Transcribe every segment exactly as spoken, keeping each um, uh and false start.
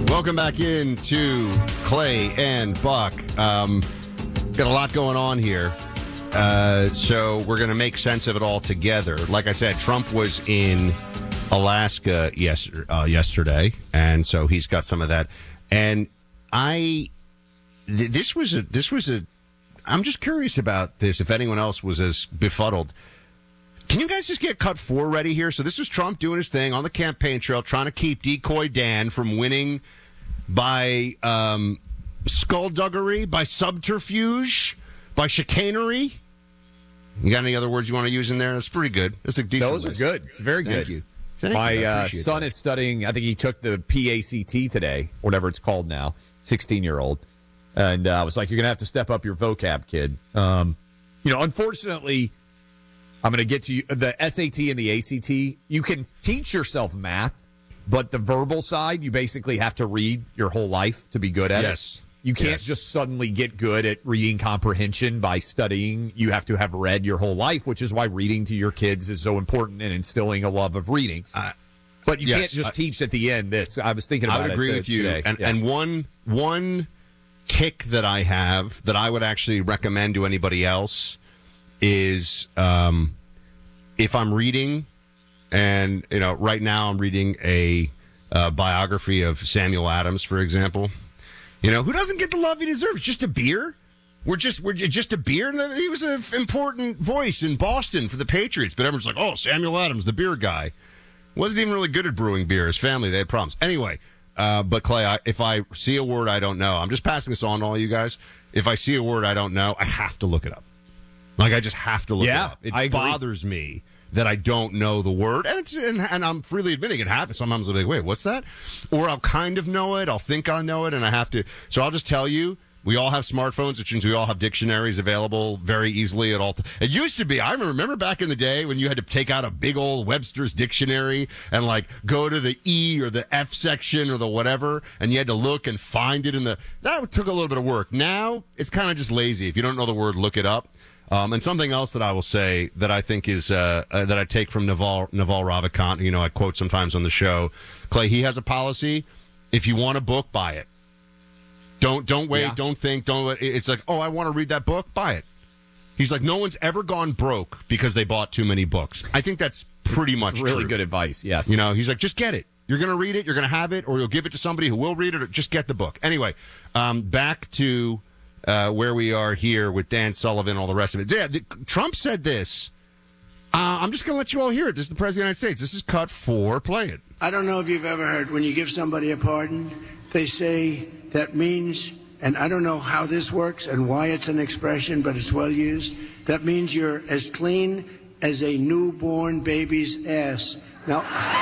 Welcome back into Clay and Buck. Um, got a lot going on here. Uh, so we're going to make sense of it all together. Like I said, Trump was in Alaska yes, uh, yesterday, and so he's got some of that. And I, th- this was a, this was a, I'm just curious about this, if anyone else was as befuddled. Can you guys just get cut four ready here? So this is Trump doing his thing on the campaign trail, trying to keep Decoy Dan from winning by um, skullduggery, by subterfuge, by chicanery. You got any other words you want to use in there? That's pretty good. That's a decent Those list. are good. Very Thank good. You. Thank My you. uh, son that. is studying, I think he took the P A C T today, whatever it's called now, sixteen-year-old. And uh, I was like, you're going to have to step up your vocab, kid. Um, you know, unfortunately, I'm going to get to you, the S A T and the A C T. You can teach yourself math, but the verbal side, you basically have to read your whole life to be good at yes. it. You can't yes. just suddenly get good at reading comprehension by studying. You have to have read your whole life, which is why reading to your kids is so important and instilling a love of reading. Uh, but you yes, can't just I, teach at the end this. I was thinking about it. I would agree it, with you. Today. And, yeah. and one one kick that I have that I would actually recommend to anybody else is um, if I'm reading, and you know, right now I'm reading a uh, biography of Samuel Adams, for example. You know, who doesn't get the love he deserves? Just a beer? We're just we're just a beer. And he was an important voice in Boston for the Patriots, but everyone's like, "Oh, Samuel Adams, the beer guy." Wasn't even really good at brewing beer. His family, they had problems. Anyway, uh, but Clay, I, if I see a word I don't know, I'm just passing this on to all you guys. If I see a word I don't know, I have to look it up. Like, I just have to look yeah, it up. It I bothers me that I don't know the word. And, it's, and, and I'm freely admitting it happens. Sometimes I'll be like, wait, what's that? Or I'll kind of know it. I'll think I know it, and I have to. So I'll just tell you, we all have smartphones, which means we all have dictionaries available very easily at all. Th- it used to be, I remember back in the day when you had to take out a big old Webster's dictionary and, like, go to the E or the F section or the whatever, and you had to look and find it in the. That took a little bit of work. Now, it's kind of just lazy. If you don't know the word, look it up. Um, and something else that I will say that I think is uh, uh, that I take from Naval Naval Ravikant, you know, I quote sometimes on the show, Clay. He has a policy: if you want a book, buy it. Don't don't wait, yeah. don't think, don't. It's like, oh, I want to read that book, buy it. He's like, no one's ever gone broke because they bought too many books. I think that's pretty much it's really true. good advice. Yes, you know, he's like, just get it. You're going to read it, you're going to have it, or you'll give it to somebody who will read it. Or just get the book. Anyway, um, back to. Uh, where we are here with Dan Sullivan and all the rest of it. Yeah, the, Trump said this. Uh, I'm just going to let you all hear it. This is the President of the United States. This is cut four. Play it. I don't know if you've ever heard when you give somebody a pardon, they say that means, and I don't know how this works and why it's an expression, but it's well used. That means you're as clean as a newborn baby's ass. Now,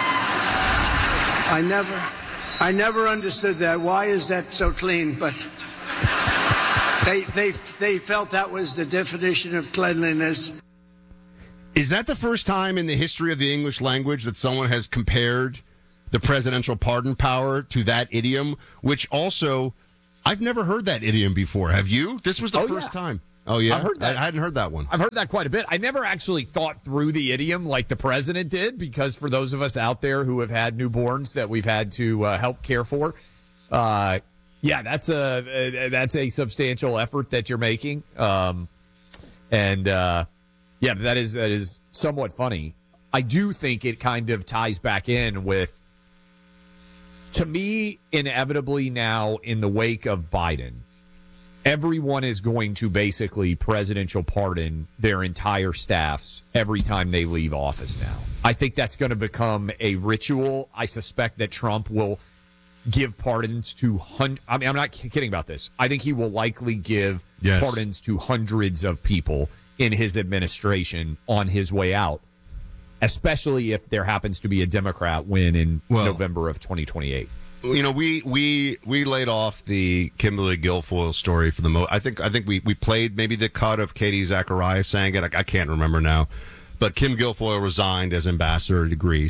I never, I never understood that. Why is that so clean? But They, they they felt that was the definition of cleanliness. Is that the first time in the history of the English language that someone has compared the presidential pardon power to that idiom? Which also, I've never heard that idiom before. Have you? This was the oh, first yeah. time. Oh, yeah? I've heard that. I, I hadn't heard that one. I've heard that quite a bit. I never actually thought through the idiom like the president did, because for those of us out there who have had newborns that we've had to uh, help care for, uh Yeah, that's a that's a substantial effort that you're making, um, and uh, yeah, that is that is somewhat funny. I do think it kind of ties back in with, to me, inevitably now in the wake of Biden, everyone is going to basically presidential pardon their entire staffs every time they leave office now. I think that's going to become a ritual. I suspect that Trump will give pardons to hun- I mean, I'm not kidding about this. I think he will likely give yes. pardons to hundreds of people in his administration on his way out, especially if there happens to be a Democrat win in well, November of twenty twenty-eight. You know, we we we laid off the Kimberly Guilfoyle story for the most. I think I think we, we played maybe the cut of Katie Zacharias saying it. I, I can't remember now, but Kim Guilfoyle resigned as ambassador to Greece.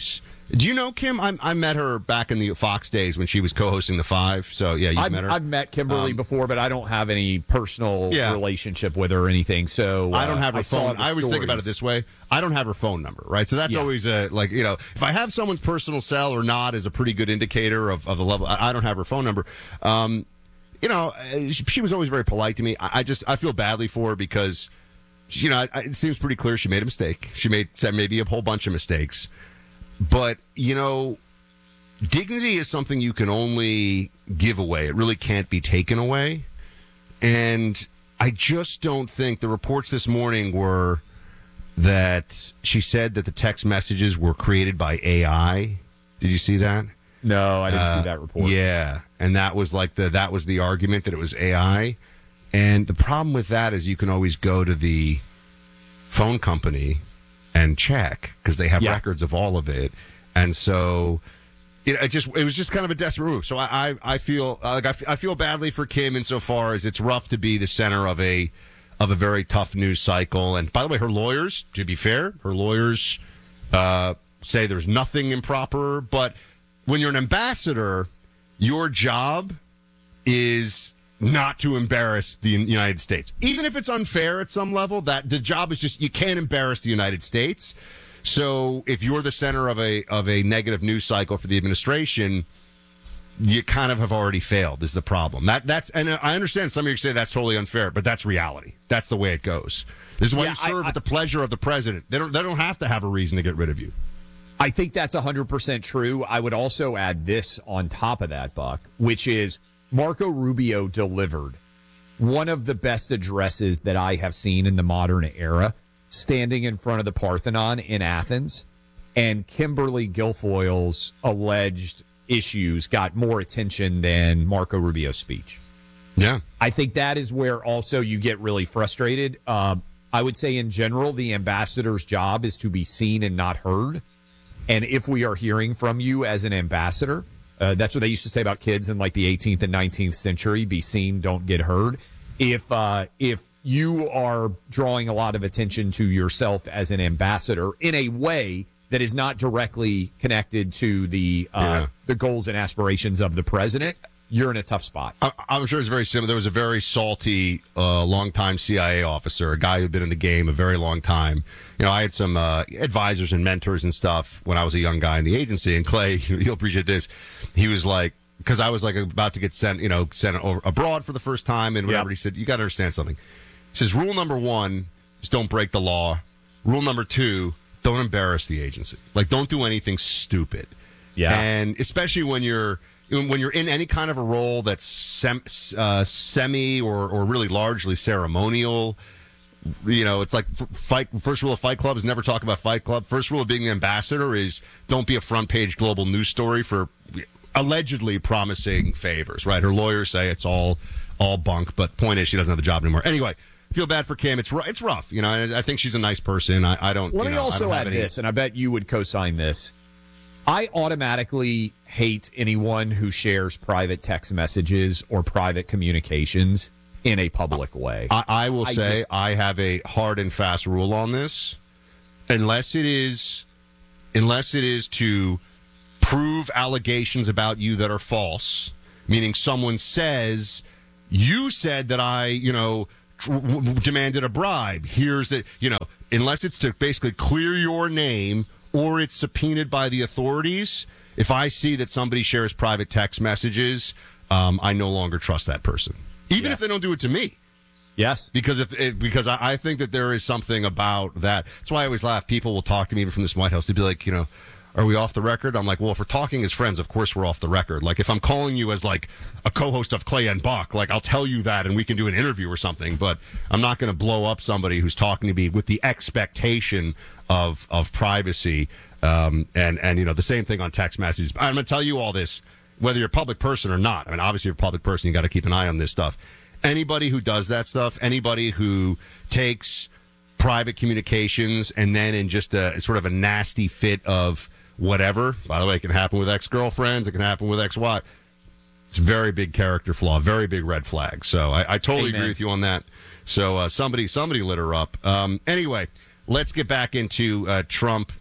Do you know Kim? I, I met her back in the Fox days when she was co-hosting The Five. So, yeah, you I've, met her. I've met Kimberly Um, before, but I don't have any personal Yeah. relationship with her or anything. So uh, I don't have her I saw phone. the I always think about it stories. this way. I don't have her phone number, right? So that's Yeah. always a, like, you know, if I have someone's personal cell or not is a pretty good indicator of, of the level. I, I don't have her phone number. Um, you know, she, she was always very polite to me. I, I just, I feel badly for her because, you know, I, it seems pretty clear she made a mistake. She made said maybe a whole bunch of mistakes. But, you know, dignity is something you can only give away. It really can't be taken away. And I just don't think the reports this morning were that she said that the text messages were created by A I. Did you see that? No, I didn't Uh, see that report. Yeah, and that was like the that was the argument that it was A I. And the problem with that is you can always go to the phone company and check because they have Yeah. records of all of it. And so it, it just it was just kind of a desperate move. So I I, I feel uh, like I, f- I feel badly for Kim insofar as it's rough to be the center of a of a very tough news cycle. And by the way, her lawyers, to be fair, her lawyers uh, say there's nothing improper. But when you're an ambassador, your job is not to embarrass the United States, even if it's unfair at some level. That the job is just you can't embarrass the United States. So if you're the center of a of a negative news cycle for the administration, you kind of have already failed. Is the problem that that's and I understand some of you say that's totally unfair, but that's reality. That's the way it goes. This is why Yeah, you serve I- I- at the pleasure of the president. They don't they don't have to have a reason to get rid of you. I think that's one hundred percent true. I would also add this on top of that, Buck, which is Marco Rubio delivered one of the best addresses that I have seen in the modern era, standing in front of the Parthenon in Athens, and Kimberly Guilfoyle's alleged issues got more attention than Marco Rubio's speech. Yeah. I think that is where also you get really frustrated. Um, I would say in general, the ambassador's job is to be seen and not heard. And if we are hearing from you as an ambassador, uh, that's what they used to say about kids in like the eighteenth and nineteenth century, be seen, don't get heard. If, uh, if you are drawing a lot of attention to yourself as an ambassador in a way that is not directly connected to the, uh, Yeah. the goals and aspirations of the president, you're in a tough spot. I- I'm sure it's very similar. There was a very salty, uh, longtime C I A officer, a guy who'd been in the game a very long time. You know, I had some uh, advisors and mentors and stuff when I was a young guy in the agency. And Clay, he'll appreciate this. He was like, because I was like about to get sent, you know, sent over abroad for the first time and whatever. Yep. He said, you got to understand something. He says, rule number one is don't break the law. Rule number two, don't embarrass the agency. Like, don't do anything stupid. Yeah. And especially when you're when you're in any kind of a role that's sem, uh, semi or, or really largely ceremonial, you know, it's like f- fight. First rule of Fight Club is never talk about Fight Club. First rule of being the ambassador is don't be a front page global news story for allegedly promising favors. Right? Her lawyers say it's all all bunk, but point is she doesn't have the job anymore. Anyway, I feel bad for Kim. It's ru- it's rough, you know. And I think she's a nice person. I, I don't. Let you me know, I also don't have add any- this, and I bet you would co-sign this. I automatically hate anyone who shares private text messages or private communications in a public way. I, I will I say just- I have a hard and fast rule on this. Unless it is, unless it is to prove allegations about you that are false, meaning someone says you said that I, you know, tr- w- w- demanded a bribe. Here's the, you know, unless it's to basically clear your name or it's subpoenaed by the authorities. If I see that somebody shares private text messages, um, I no longer trust that person, even Yeah. if they don't do it to me. Yes. Because if it, because I, I think that there is something about that. That's why I always laugh. People will talk to me even from this White House. They'd be like, you know, are we off the record? I'm like, well, if we're talking as friends, of course we're off the record. Like, if I'm calling you as like a co-host of Clay and Buck, like I'll tell you that and we can do an interview or something. But I'm not going to blow up somebody who's talking to me with the expectation of of privacy. Um, and and you know the same thing on text messages. I'm going to tell you all this, whether you're a public person or not. I mean, obviously, you're a public person. You got to keep an eye on this stuff. Anybody who does that stuff, anybody who takes private communications and then in just a sort of a nasty fit of whatever, by the way, it can happen with ex-girlfriends, it can happen with ex-wife. It's a very big character flaw, very big red flag. So I, I totally Amen. agree with you on that. So uh, somebody somebody lit her up. Um, anyway, let's get back into uh, Trump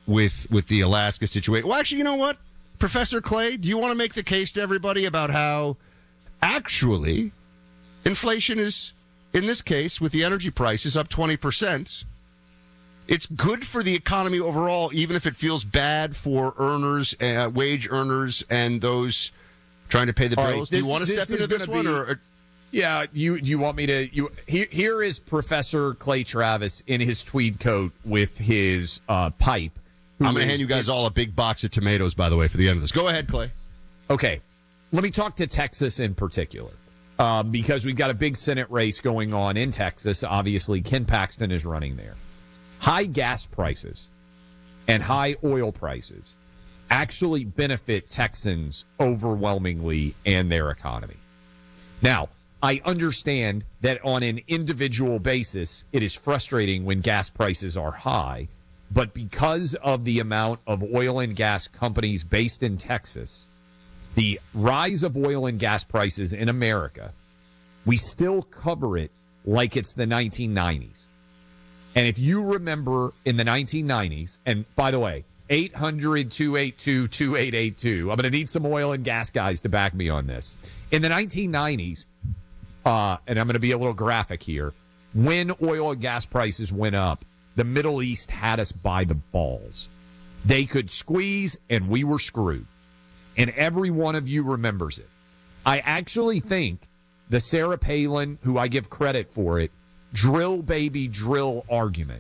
with with the Alaska situation. Well, actually, you know what, Professor Clay, do you want to make the case to everybody about how actually inflation is, in this case, with the energy prices up twenty percent, it's good for the economy overall, even if it feels bad for earners, uh, wage earners, and those trying to pay the All bills. right, do you want to this step is into this gonna one? be- Or, or Yeah, you do you want me to? You here, here is Professor Clay Travis in his tweed coat with his uh, pipe. who I'm going to is- hand you guys all a big box of tomatoes, by the way, for the end of this. Go ahead, Clay. Okay, let me talk to Texas in particular, um, because we've got a big Senate race going on in Texas. Obviously, Ken Paxton is running there. High gas prices and high oil prices actually benefit Texans overwhelmingly and their economy. Now, I understand that on an individual basis, it is frustrating when gas prices are high, but because of the amount of oil and gas companies based in Texas, the rise of oil and gas prices in America, we still cover it like it's the nineteen nineties. And if you remember in the nineteen nineties, and by the way, eight hundred, two eight two, two eight eight two, I'm going to need some oil and gas guys to back me on this. In the nineteen nineties, uh, and I'm going to be a little graphic here, when oil and gas prices went up, the Middle East had us by the balls. They could squeeze, and we were screwed. And every one of you remembers it. I actually think the Sarah Palin, who I give credit for it, drill baby drill argument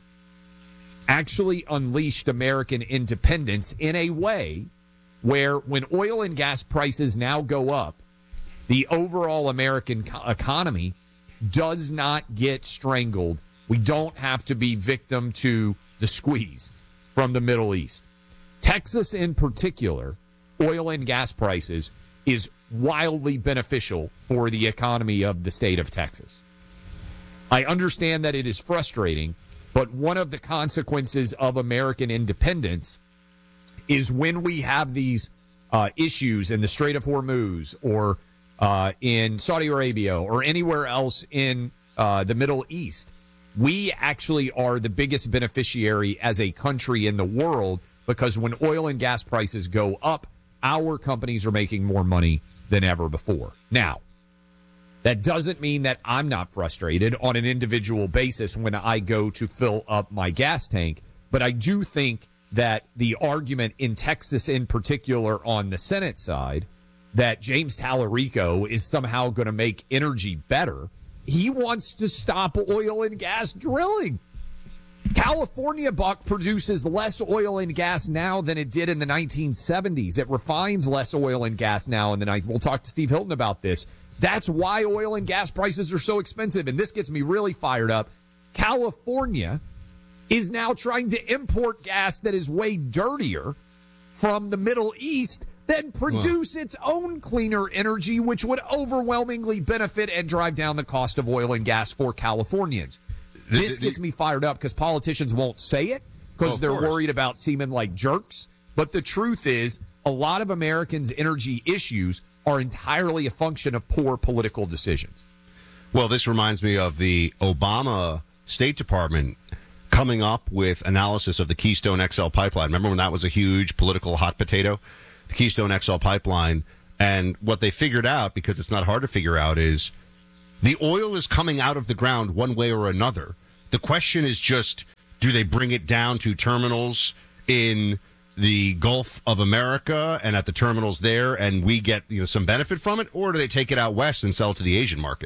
actually unleashed American independence in a way where when oil and gas prices now go up, the overall American co- economy does not get strangled. We don't have to be victim to the squeeze from the Middle East. Texas in particular, oil and gas prices is wildly beneficial for the economy of the state of Texas. I understand that it is frustrating, but one of the consequences of American independence is when we have these uh, issues in the Strait of Hormuz or uh, in Saudi Arabia or anywhere else in uh, the Middle East, we actually are the biggest beneficiary as a country in the world because when oil and gas prices go up, our companies are making more money than ever before. Now, that doesn't mean that I'm not frustrated on an individual basis when I go to fill up my gas tank, but I do think that the argument in Texas in particular on the Senate side that James Tallarico is somehow going to make energy better, he wants to stop oil and gas drilling. California, Buck, produces less oil and gas now than it did in the nineteen seventies. It refines less oil and gas now in the night. We'll talk to Steve Hilton about this. That's why oil and gas prices are so expensive. And this gets me really fired up. California is now trying to import gas that is way dirtier from the Middle East than produce wow. its own cleaner energy, which would overwhelmingly benefit and drive down the cost of oil and gas for Californians. This gets me fired up because politicians won't say it because oh, they're course. worried about seeming like jerks. But the truth is, a lot of Americans' energy issues are entirely a function of poor political decisions. Well, this reminds me of the Obama State Department coming up with analysis of the Keystone X L pipeline. Remember when that was a huge political hot potato? The Keystone X L pipeline. And what they figured out, because it's not hard to figure out, is the oil is coming out of the ground one way or another. The question is just, do they bring it down to terminals in the Gulf of America and at the terminals there, and we get you know some benefit from it, or do they take it out west and sell it to the Asian market?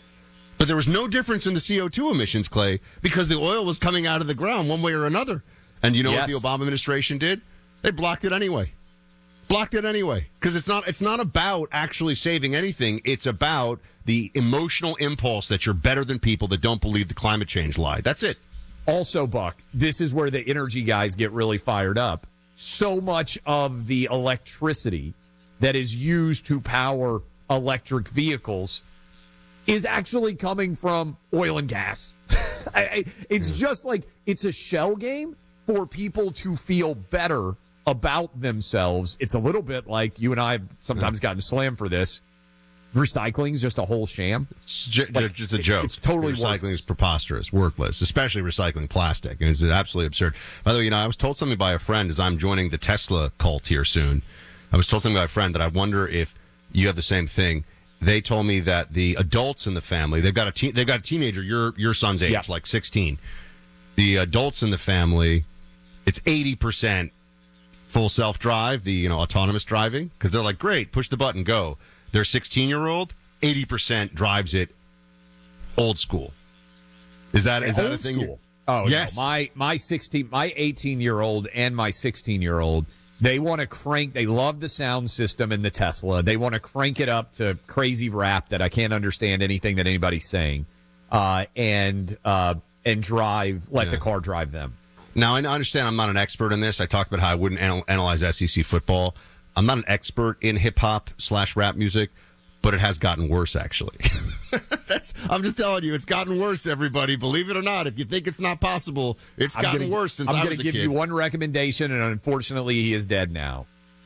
But there was no difference in the C O two emissions, Clay, because the oil was coming out of the ground one way or another. And you know yes. what the Obama administration did? They blocked it anyway. Blocked it anyway. Because it's not it's not about actually saving anything. It's about the emotional impulse that you're better than people that don't believe the climate change lie. That's it. Also, Buck, this is where the energy guys get really fired up. So much of the electricity that is used to power electric vehicles is actually coming from oil and gas. I, I, it's just like it's a shell game for people to feel better about themselves. It's a little bit like you and I have sometimes gotten slammed for this. recycling is just a whole sham. It's j- Like, just a joke. it's totally recycling worthless. is preposterous, worthless, especially recycling plastic, and it's absolutely absurd. By the way, you know, I was told something by a friend as I'm joining the Tesla cult here soon. I was told something by a friend that I wonder if you have the same thing. They told me that the adults in the family, they've got a teen, they've got a teenager, your your son's age, Yeah. like sixteen. The adults in the family, it's eighty percent full self-drive, the, you know, autonomous driving, because they're like, great, push the button, go. Their sixteen-year-old, eighty percent drives it old school. Is that is that Old a thing? school. Oh, yes. no. My, my sixteen, my eighteen-year-old and my sixteen-year-old, they want to crank, they love the sound system in the Tesla. They want to crank it up to crazy rap that I can't understand anything that anybody's saying, uh, and uh, and drive, let Yeah. the car drive them. Now, I understand I'm not an expert in this. I talked about how I wouldn't anal- analyze S E C football. I'm not an expert in hip-hop slash rap music, but it has gotten worse, actually. That's. I'm just telling you, it's gotten worse, everybody. Believe it or not, if you think it's not possible, it's I'm gotten gonna- worse since I'm I gonna was a give kid. you one recommendation, and unfortunately, he is dead now.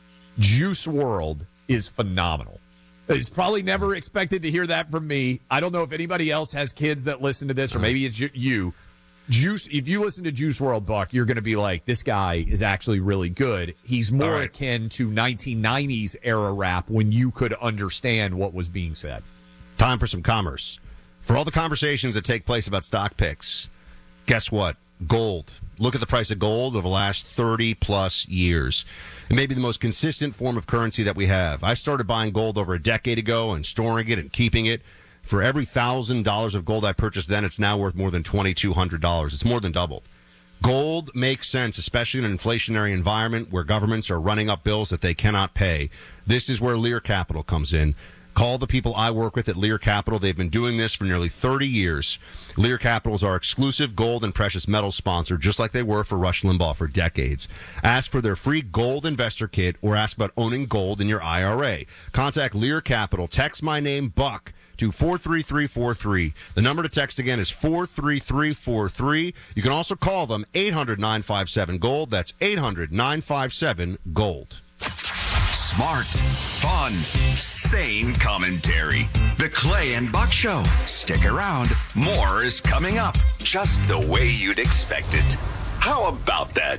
Juice world is phenomenal. It's probably never expected to hear that from me. I don't know if anybody else has kids that listen to this, or maybe it's you. Juice. If you listen to Juice world, Buck, you're going to be like, this guy is actually really good. He's more All right. akin to nineteen nineties era rap when you could understand what was being said. Time for some commerce. For all the conversations that take place about stock picks, guess what? Gold. Look at the price of gold over the last thirty plus years. It may be the most consistent form of currency that we have. I started buying gold over a decade ago and storing it and keeping it. For every one thousand dollars of gold I purchased then, it's now worth more than two thousand two hundred dollars. It's more than doubled. Gold makes sense, especially in an inflationary environment where governments are running up bills that they cannot pay. This is where Lear Capital comes in. Call the people I work with at Lear Capital. They've been doing this for nearly thirty years. Lear Capital is our exclusive gold and precious metals sponsor, just like they were for Rush Limbaugh for decades. Ask for their free gold investor kit or ask about owning gold in your I R A. Contact Lear Capital. Text my name, Buck, to four three three four three. The number to text again is four three three four three. You can also call them eight hundred nine five seven gold. That's eight hundred nine five seven gold. Smart, fun, sane commentary. The Clay and Buck Show. Stick around. More is coming up, just the way you'd expect it. How about that?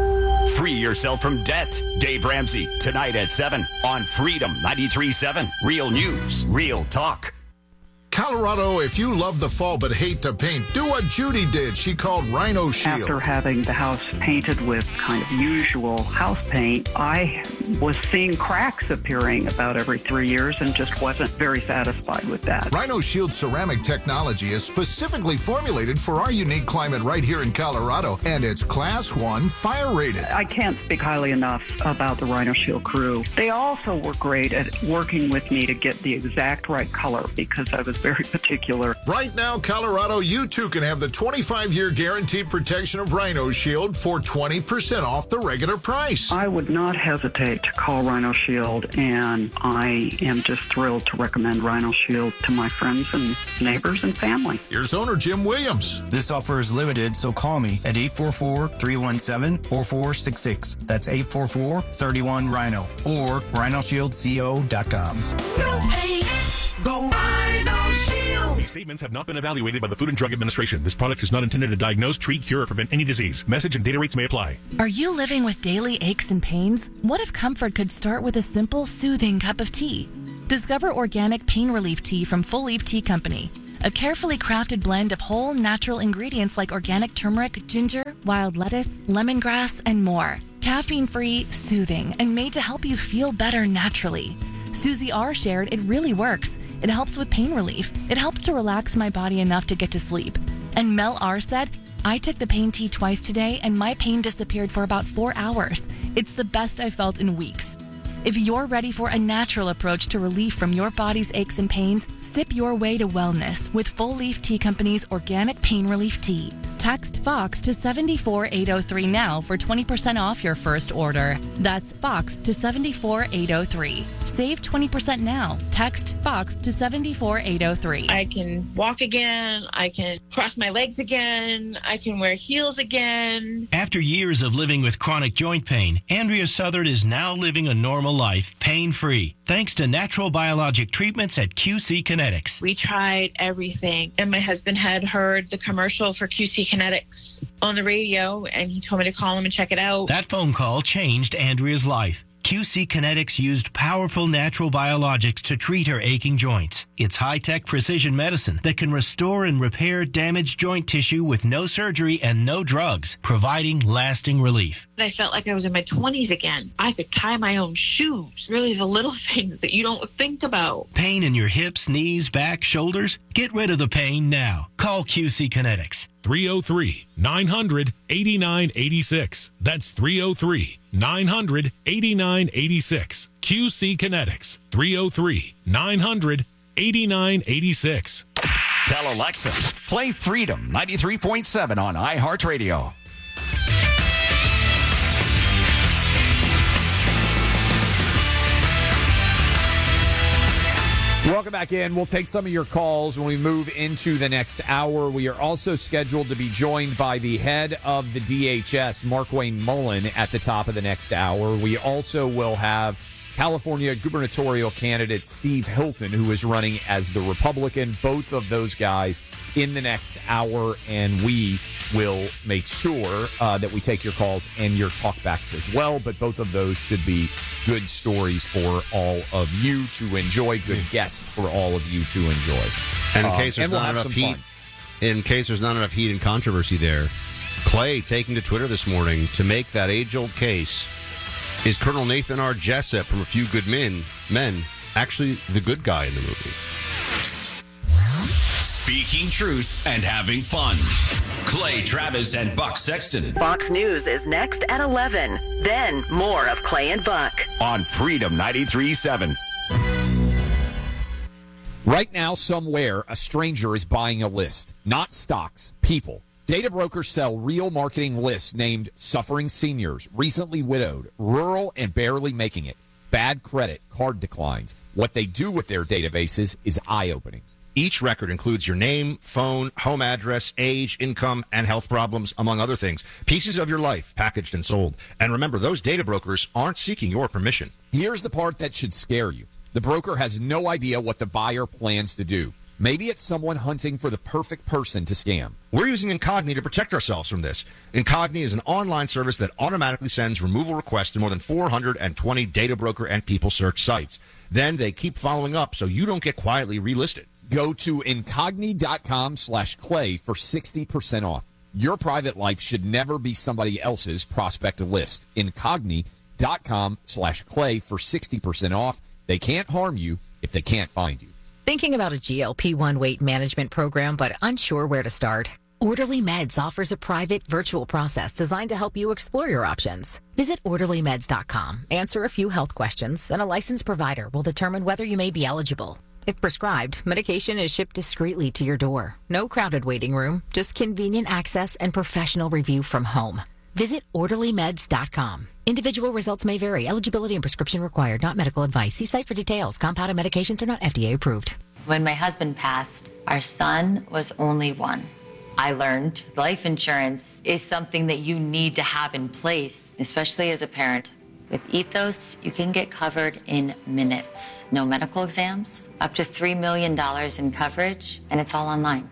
Free yourself from debt. Dave Ramsey, tonight at seven on Freedom ninety-three point seven. Real news, real talk. Colorado, if you love the fall but hate to paint, do what Judy did. She called Rhino Shield. After having the house painted with kind of usual house paint, I was seeing cracks appearing about every three years and just wasn't very satisfied with that. Rhino Shield ceramic technology is specifically formulated for our unique climate right here in Colorado, and it's Class one fire rated. I can't speak highly enough about the Rhino Shield crew. They also were great at working with me to get the exact right color because I was very particular. Right now, Colorado, you too can have the twenty-five year guaranteed protection of Rhino Shield for twenty percent off the regular price. I would not hesitate to call Rhino Shield, and I am just thrilled to recommend Rhino Shield to my friends and neighbors and family. Here's owner Jim Williams. This offer is limited, so call me at eight four four, three one seven, four four six six. That's eight four four, three one, Rhino or rhino shield co dot com. No pain, go Rhino Shield. These statements have not been evaluated by the Food and Drug Administration. This product is not intended to diagnose, treat, cure, or prevent any disease. Message and data rates may apply. Are you living with daily aches and pains? What if comfort could start with a simple, soothing cup of tea? Discover organic pain relief tea from Full Leaf Tea Company. A carefully crafted blend of whole, natural ingredients like organic turmeric, ginger, wild lettuce, lemongrass, and more. Caffeine-free, soothing, and made to help you feel better naturally. Susie R. shared it really works. It helps with pain relief. It helps to relax my body enough to get to sleep. And Mel R. said, I took the pain tea twice today and my pain disappeared for about four hours. It's the best I've felt in weeks. If you're ready for a natural approach to relief from your body's aches and pains, sip your way to wellness with Full Leaf Tea Company's organic pain relief tea. Text FOX to seven four eight zero three now for twenty percent off your first order. That's FOX to seven four eight zero three. Save twenty percent now. Text FOX to seven four eight zero three. I can walk again. I can cross my legs again. I can wear heels again. After years of living with chronic joint pain, Andrea Southard is now living a normal life, pain-free, thanks to natural biologic treatments at Q C Kinetics. We tried everything, and my husband had heard the commercial for Q C Kinetics on the radio, and he told me to call him and check it out. That phone call changed Andrea's life. Q C Kinetics used powerful natural biologics to treat her aching joints. It's high-tech precision medicine that can restore and repair damaged joint tissue with no surgery and no drugs, providing lasting relief. I felt like I was in my twenties again. I could tie my own shoes. Really the little things that you don't think about. Pain in your hips, knees, back, shoulders? Get rid of the pain now. Call Q C Kinetics. three oh three, nine hundred, eighty-nine eighty-six. That's three oh three, nine hundred, eighty-nine eighty-six. Q C Kinetics. three oh three, nine hundred, eighty-nine eighty-six. Tell Alexa, play Freedom ninety-three point seven on iHeartRadio. Welcome back in. We'll take some of your calls when we move into the next hour. We are also scheduled to be joined by the head of the D H S, Markwayne Mullin, at the top of the next hour. We also will have California gubernatorial candidate Steve Hilton, who is running as the Republican. Both of those guys in the next hour, and we will make sure uh, that we take your calls and your talkbacks as well. But both of those should be good stories for all of you to enjoy, good guests for all of you to enjoy. And in Um, case there's and we'll not have enough some heat, fun. in case there's not enough heat and controversy there, Clay taking to Twitter this morning to make that age-old case. Is Colonel Nathan R. Jessup from A Few Good Men, men actually the good guy in the movie? Speaking truth and having fun. Clay Travis and Buck Sexton. Fox News is next at eleven. Then more of Clay and Buck on Freedom ninety-three point seven. Right now, somewhere, a stranger is buying a list. Not stocks, people. Data brokers sell real marketing lists named Suffering Seniors, Recently Widowed, Rural and Barely Making It, Bad Credit, Card Declines. What they do with their databases is eye-opening. Each record includes your name, phone, home address, age, income, and health problems, among other things. Pieces of your life packaged and sold. And remember, those data brokers aren't seeking your permission. Here's the part that should scare you. The broker has no idea what the buyer plans to do. Maybe it's someone hunting for the perfect person to scam. We're using Incogni to protect ourselves from this. Incogni is an online service that automatically sends removal requests to more than four hundred twenty data broker and people search sites. Then they keep following up so you don't get quietly relisted. Go to Incogni.com slash Clay for sixty percent off. Your private life should never be somebody else's prospect list. Incogni.com slash Clay for sixty percent off. They can't harm you if they can't find you. Thinking about a G L P one weight management program, but unsure where to start? Orderly Meds offers a private virtual process designed to help you explore your options. Visit orderly meds dot com, answer a few health questions, and a licensed provider will determine whether you may be eligible. If prescribed, medication is shipped discreetly to your door. No crowded waiting room, just convenient access and professional review from home. Visit orderly meds dot com. Individual results may vary. Eligibility and prescription required. Not medical advice. See site for details. Compounded medications are not F D A approved. When my husband passed, our son was only one. I learned life insurance is something that you need to have in place, especially as a parent. With Ethos, you can get covered in minutes. No medical exams, up to three million dollars in coverage, and it's all online.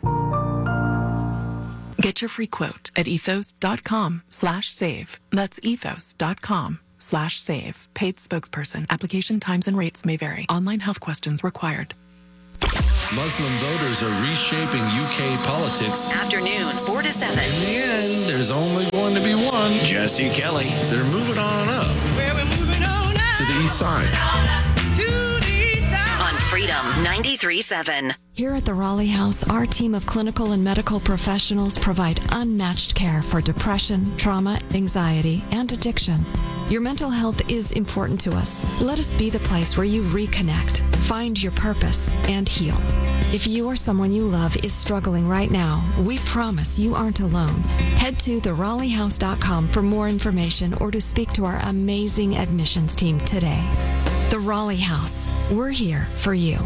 Get your free quote at ethos.com slash save. That's ethos.com slash save. Paid spokesperson. Application times and rates may vary. Online health questions required. Muslim voters are reshaping U K politics. Afternoons, four to seven. In the end, there's only going to be one. Jesse Kelly. They're moving on up. Where we're moving on up. To the east side. To the east side. On Freedom Freedom ninety-three point seven. Here at the Raleigh House, our team of clinical and medical professionals provide unmatched care for depression, trauma, anxiety, and addiction. Your mental health is important to us. Let us be the place where you reconnect, find your purpose, and heal. If you or someone you love is struggling right now, we promise you aren't alone. Head to the raleigh house dot com for more information or to speak to our amazing admissions team today. The Raleigh House. We're here for you.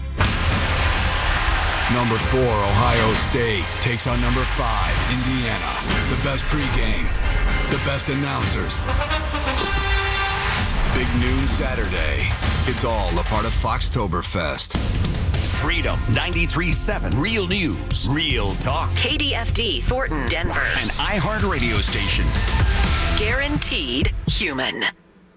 Number four, Ohio State takes on number five, Indiana. The best pregame, the best announcers. Big noon Saturday. It's all a part of Foxtoberfest. Freedom ninety-three point seven. Real news, real talk. K D F D, Thornton, Denver. An iHeart radio station. Guaranteed human.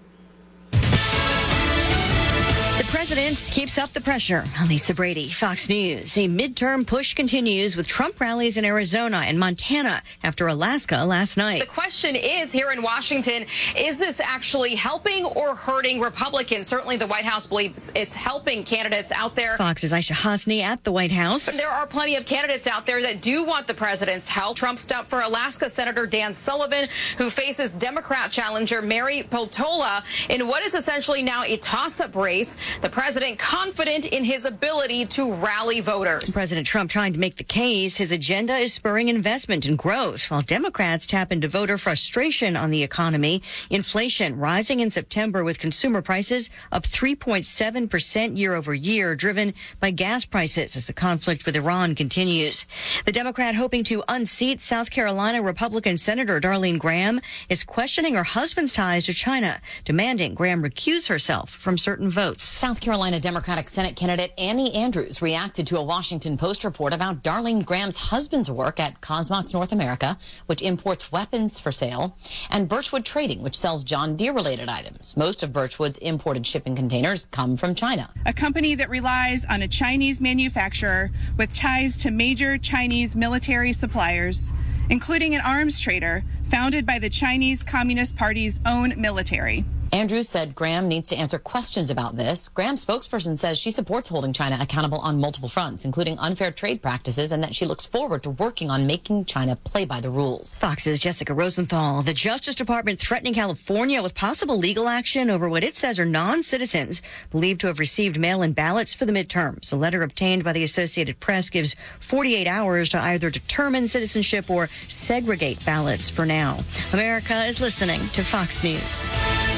The president keeps up the pressure. Lisa Brady, Fox News. A midterm push continues with Trump rallies in Arizona and Montana after Alaska last night. The question is here in Washington, is this actually helping or hurting Republicans? Certainly the White House believes it's helping candidates out there. Fox's Aisha Hasni at the White House. There are plenty of candidates out there that do want the president's help. Trump stopped for Alaska Senator Dan Sullivan, who faces Democrat challenger Mary Peltola in what is essentially now a toss-up race. The president confident in his ability to rally voters. President Trump trying to make the case his agenda is spurring investment and growth, while Democrats tap into voter frustration on the economy. Inflation rising in September with consumer prices up three point seven percent year over year, driven by gas prices as the conflict with Iran continues. The Democrat hoping to unseat South Carolina Republican Senator Darlene Graham is questioning her husband's ties to China, demanding Graham recuse herself from certain votes. South Carolina Democratic Senate candidate Annie Andrews reacted to a Washington Post report about Darlene Graham's husband's work at Cosmox North America, which imports weapons for sale, and Birchwood Trading, which sells John Deere-related items. Most of Birchwood's imported shipping containers come from China. A company that relies on a Chinese manufacturer with ties to major Chinese military suppliers, including an arms trader founded by the Chinese Communist Party's own military. Andrews said Graham needs to answer questions about this. Graham's spokesperson says she supports holding China accountable on multiple fronts, including unfair trade practices, and that she looks forward to working on making China play by the rules. Fox's Jessica Rosenthal. The Justice Department threatening California with possible legal action over what it says are non-citizens believed to have received mail-in ballots for the midterms. A letter obtained by the Associated Press gives forty-eight hours to either determine citizenship or segregate ballots for now. America is listening to Fox News.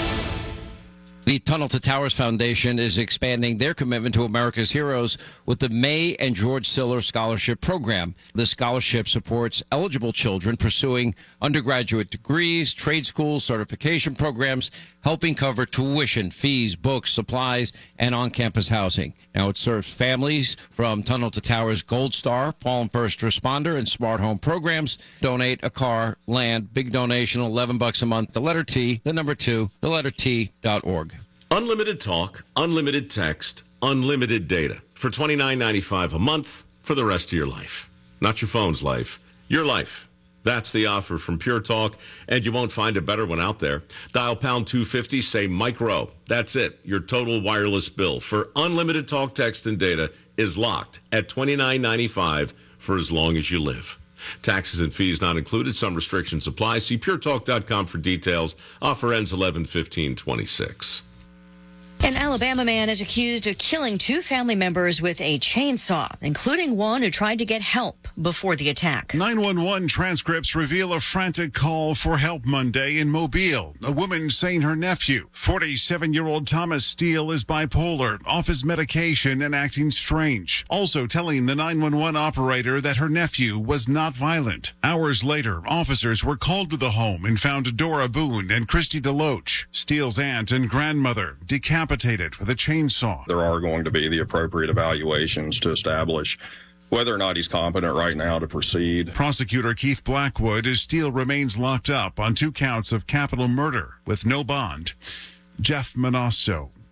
The Tunnel to Towers Foundation is expanding their commitment to America's heroes with the May and George Siller Scholarship Program. The scholarship supports eligible children pursuing undergraduate degrees, trade schools, certification programs, helping cover tuition, fees, books, supplies, and on-campus housing. Now, it serves families from Tunnel to Towers Gold Star, Fallen First Responder, and Smart Home programs. Donate a car, land, big donation, eleven bucks a month. The letter T, the number two, the letter T dot org. Unlimited talk, unlimited text, unlimited data for twenty-nine ninety-five a month for the rest of your life. Not your phone's life, your life. That's the offer from Pure Talk, and you won't find a better one out there. Dial pound two fifty, say Mike Rowe. That's it. Your total wireless bill for unlimited talk, text, and data is locked at twenty-nine ninety-five for as long as you live. Taxes and fees not included. Some restrictions apply. See pure talk dot com for details. Offer ends eleven fifteen twenty-six. An Alabama man is accused of killing two family members with a chainsaw, including one who tried to get help before the attack. nine one one transcripts reveal a frantic call for help Monday in Mobile. A woman saying her nephew, forty-seven-year-old Thomas Steele, is bipolar, off his medication and acting strange. Also telling the nine one one operator that her nephew was not violent. Hours later, officers were called to the home and found Dora Boone and Christy DeLoach, Steele's aunt and grandmother, decapitated with a chainsaw. There are going to be the appropriate evaluations to establish whether or not he's competent right now to proceed. Prosecutor Keith Blackwood, as Steele remains locked up on two counts of capital murder with no bond. Jeff Manasso,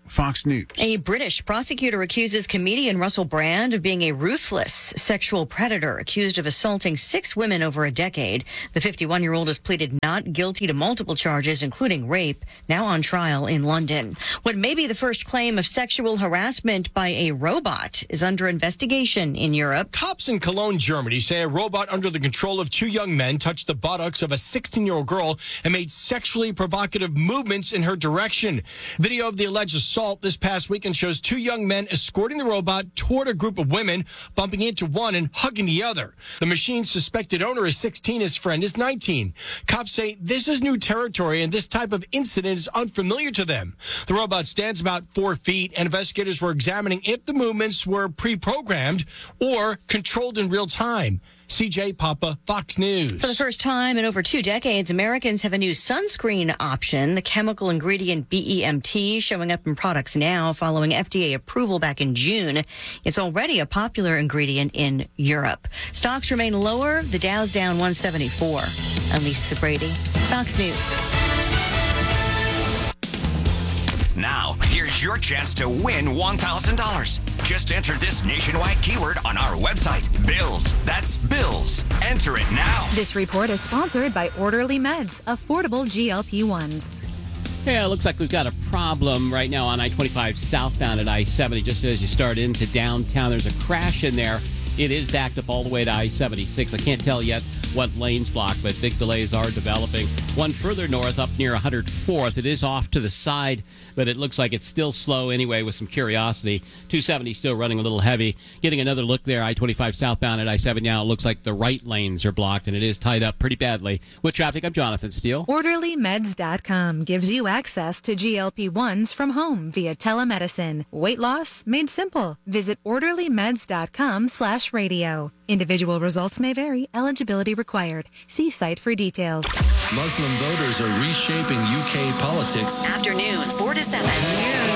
Fox News. A British prosecutor accuses comedian Russell Brand of being a ruthless sexual predator, accused of assaulting six women over a decade. The fifty-one-year-old has pleaded not guilty to multiple charges, including rape, now on trial in London. What may be the first claim of sexual harassment by a robot is under investigation in Europe. Cops in Cologne, Germany say a robot under the control of two young men touched the buttocks of a sixteen-year-old girl and made sexually provocative movements in her direction. Video of the alleged assault this past weekend shows two young men escorting the robot toward a group of women, bumping into one and hugging the other. The machine's suspected owner is sixteen, his friend is nineteen. Cops say this is new territory and this type of incident is unfamiliar to them. The robot stands about four feet, and investigators were examining if the movements were pre-programmed or controlled in real time. C J Papa, Fox News. For the first time in over two decades, Americans have a new sunscreen option, the chemical ingredient B E M T, showing up in products now following F D A approval back in June. It's already a popular ingredient in Europe. Stocks remain lower. The Dow's down one seventy-four. I'm Lisa Brady, Fox News. Now, here's your chance to win one thousand dollars. Just enter this nationwide keyword on our website, Bills. That's Bills. Enter it now. This report is sponsored by Orderly Meds, affordable G L P ones. Yeah, it looks like we've got a problem right now on I twenty-five southbound at I seventy. Just as you start into downtown, there's a crash in there. It is backed up all the way to I seventy-six. I can't tell yet what lane's blocked, but big delays are developing. One further north up near one hundred fourth. It is off to the side, but it looks like it's still slow anyway with some curiosity. two seventy still running a little heavy. Getting another look there, I twenty-five southbound at I seventy now. It looks like the right lanes are blocked, and it is tied up pretty badly. With traffic, I'm Jonathan Steele. Orderly Meds dot com gives you access to G L P ones from home via telemedicine. Weight loss made simple. Visit Orderly Meds dot com slash radio. Individual results may vary. Eligibility required. See site for details. Muslim voters are reshaping U K politics. Afternoons, four to seven.